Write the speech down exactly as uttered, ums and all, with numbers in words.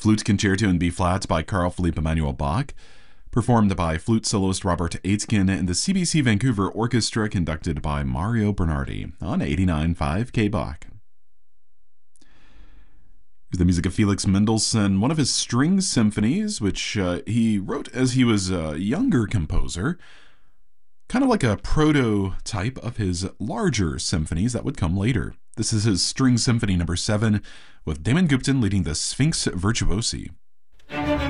Flute Concerto in B-flat by Carl Philipp Emanuel Bach, performed by flute soloist Robert Aitken and the C B C Vancouver Orchestra, conducted by Mario Bernardi on eighty-nine point five K Bach. Here's the music of Felix Mendelssohn, one of his string symphonies, which uh, he wrote as he was a younger composer, kind of like a prototype of his larger symphonies that would come later. This is his String Symphony number seven, with Damon Gupton leading the Sphinx Virtuosi.